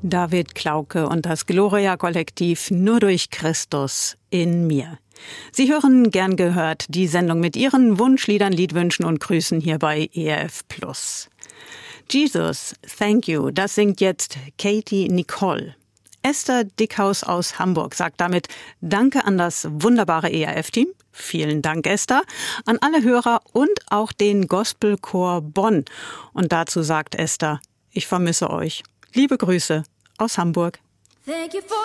David Klauke und das Gloria-Kollektiv Nur durch Christus in mir. Sie hören gern gehört die Sendung mit Ihren Wunschliedern, Liedwünschen und Grüßen hier bei ERF Plus. Jesus, thank you, das singt jetzt Katie Nicole. Esther Dickhaus aus Hamburg sagt damit Danke an das wunderbare ERF-Team. Vielen Dank, Esther. An alle Hörer und auch den Gospelchor Bonn. Und dazu sagt Esther, ich vermisse euch. Liebe Grüße aus Hamburg.